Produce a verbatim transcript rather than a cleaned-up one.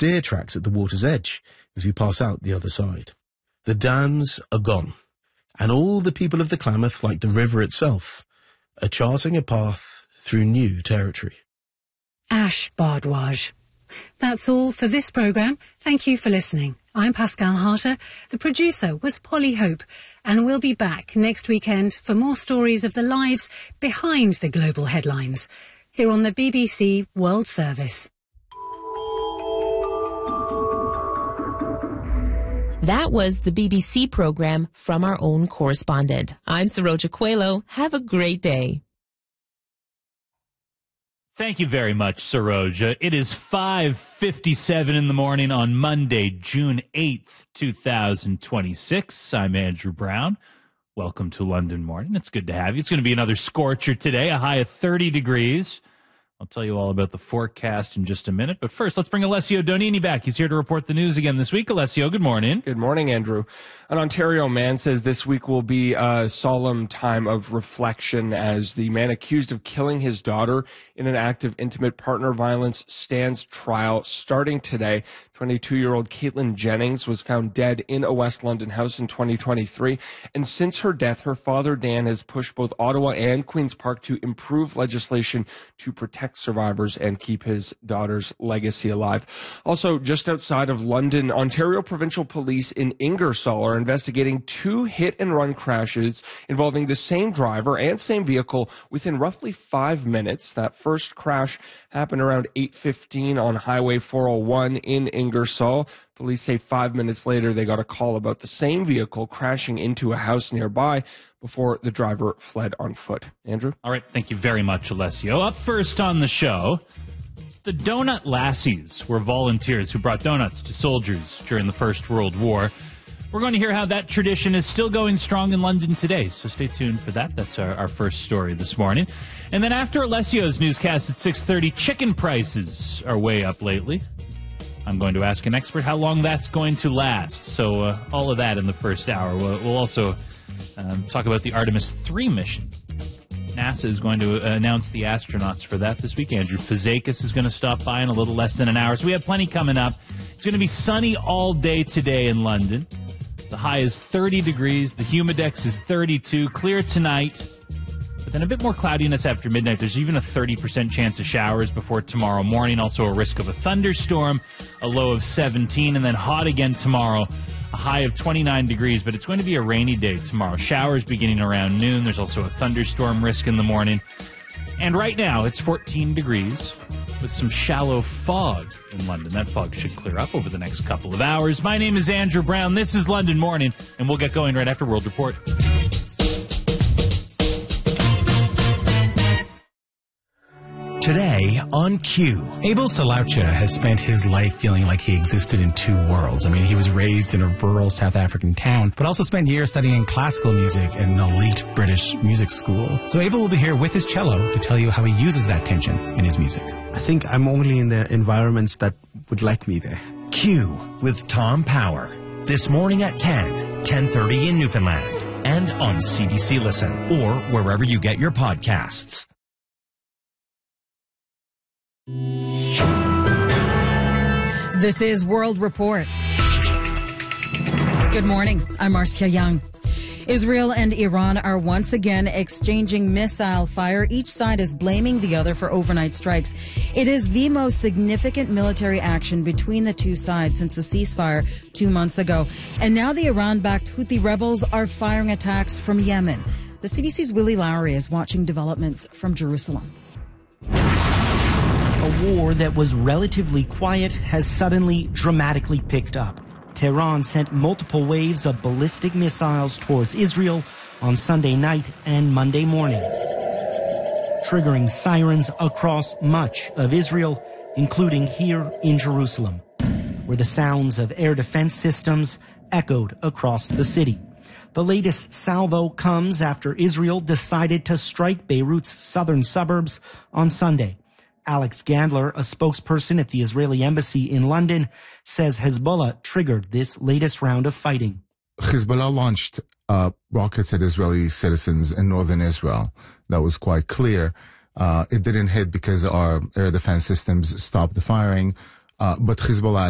deer tracks at the water's edge if you pass out the other side. The dams are gone, and all the people of the Klamath, like the river itself, are charting a path through new territory. Ash Bardwaj. That's all for this programme. Thank you for listening. I'm Pascal Harter. The producer was Polly Hope, and we'll be back next weekend for more stories of the lives behind the global headlines here on the B B C World Service. That was the B B C programme from our own correspondent. I'm Saroja Coelho. Have a great day. Thank you very much, Saroja. It is five fifty-seven in the morning on Monday, June eighth, twenty twenty-six. I'm Andrew Brown. Welcome to London Morning. It's good to have you. It's going to be another scorcher today, a high of thirty degrees. I'll tell you all about the forecast in just a minute. But first, let's bring Alessio Donini back. He's here to report the news again this week. Alessio, good morning. Good morning, Andrew. An Ontario man says this week will be a solemn time of reflection as the man accused of killing his daughter in an act of intimate partner violence stands trial starting today. twenty-two-year-old Caitlin Jennings was found dead in a West London house in twenty twenty-three. And since her death, her father, Dan, has pushed both Ottawa and Queen's Park to improve legislation to protect survivors and keep his daughter's legacy alive. Also, just outside of London, Ontario Provincial Police in Ingersoll are investigating two hit-and-run crashes involving the same driver and same vehicle within roughly five minutes. That first crash happened around eight fifteen on Highway four oh one in Ingersoll. Police say five minutes later they got a call about the same vehicle crashing into a house nearby before the driver fled on foot. Andrew? All right, thank you very much, Alessio. Up first on the show, the Donut Lassies were volunteers who brought donuts to soldiers during the First World War. We're going to hear how that tradition is still going strong in London today, so stay tuned for that. That's our, our first story this morning. And then after Alessio's newscast at six thirty, chicken prices are way up lately. I'm going to ask an expert how long that's going to last. So uh, all of that in the first hour. We'll, we'll also um, talk about the Artemis three mission. NASA is going to announce the astronauts for that this week. Andrew Fazekas is going to stop by in a little less than an hour. So we have plenty coming up. It's going to be sunny all day today in London. The high is thirty degrees. The humidex is thirty-two. Clear tonight. But then a bit more cloudiness after midnight. There's even a thirty percent chance of showers before tomorrow morning. Also a risk of a thunderstorm. A low of seventeen. And then hot again tomorrow. A high of twenty-nine degrees. But it's going to be a rainy day tomorrow. Showers beginning around noon. There's also a thunderstorm risk in the morning. And right now it's fourteen degrees with some shallow fog in London. That fog should clear up over the next couple of hours. My name is Andrew Brown. This is London Morning, and we'll get going right after World Report. Today on Q. Abel Salaucha has spent his life feeling like he existed in two worlds. I mean, he was raised in a rural South African town, but also spent years studying classical music in an elite British music school. So Abel will be here with his cello to tell you how he uses that tension in his music. I think I'm only in the environments that would like me there. Q with Tom Power. This morning at ten, ten thirty in Newfoundland. And on C B C Listen or wherever you get your podcasts. This is World Report. Good morning. I'm Marcia Young. Israel and Iran are once again exchanging missile fire. Each side is blaming the other for overnight strikes. It is the most significant military action between the two sides since a ceasefire two months ago. And now the Iran-backed Houthi rebels are firing attacks from Yemen. The C B C's Willie Lowry is watching developments from Jerusalem. A war that was relatively quiet has suddenly dramatically picked up. Tehran sent multiple waves of ballistic missiles towards Israel on Sunday night and Monday morning, triggering sirens across much of Israel, including here in Jerusalem, where the sounds of air defense systems echoed across the city. The latest salvo comes after Israel decided to strike Beirut's southern suburbs on Sunday. Alex Gandler, a spokesperson at the Israeli embassy in London, says Hezbollah triggered this latest round of fighting. Hezbollah launched uh, rockets at Israeli citizens in northern Israel. That was quite clear. Uh, it didn't hit because our air defense systems stopped the firing, uh, but Hezbollah